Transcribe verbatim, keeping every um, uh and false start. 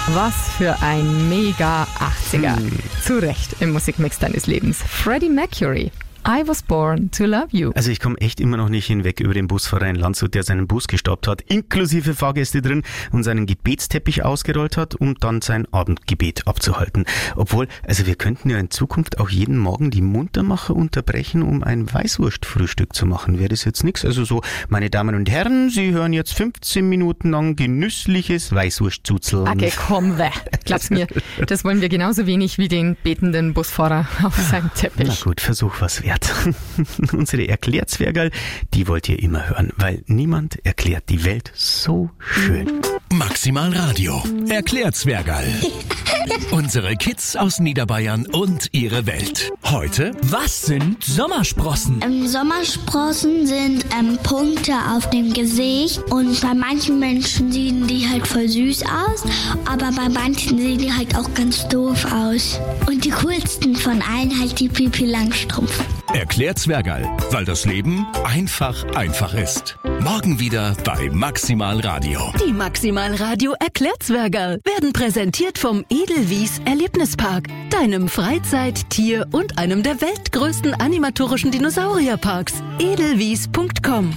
Was für ein mega achtziger. Hm. Zu Recht im Musikmix deines Lebens. Freddie Mercury. I was born to love you. Also ich komme echt immer noch nicht hinweg über den Busfahrer in Landshut, der seinen Bus gestoppt hat, inklusive Fahrgäste drin und seinen Gebetsteppich ausgerollt hat, um dann sein Abendgebet abzuhalten. Obwohl, also wir könnten ja in Zukunft auch jeden Morgen die Muntermacher unterbrechen, um ein Weißwurstfrühstück zu machen. Wäre das jetzt nichts? Also so, meine Damen und Herren, Sie hören jetzt fünfzehn Minuten lang genüssliches Weißwurstzuzeln. Okay, komm, weh. Glaub's mir, das wollen wir genauso wenig wie den betenden Busfahrer auf seinem Teppich. Na gut, Versuch was wert. Unsere Erklärzwergerl, die wollt ihr immer hören, weil niemand erklärt die Welt so schön. Maximal Radio. Erklärzwergerl. Unsere Kids aus Niederbayern und ihre Welt. Heute, was sind Sommersprossen? Ähm, Sommersprossen sind ähm, Punkte auf dem Gesicht und bei manchen Menschen sehen die halt voll süß aus, aber bei manchen sehen die halt auch ganz doof aus. Und die coolsten von allen halt die Pipi Langstrumpf. Erklärzwergerl, weil das Leben einfach einfach ist. Morgen wieder bei Maximal Radio. Die Maximal Radio Erklärzwergerl werden präsentiert vom Edelwies Erlebnispark, deinem Freizeit-, Tier- und einem der weltgrößten animatorischen Dinosaurierparks. edelwies punkt com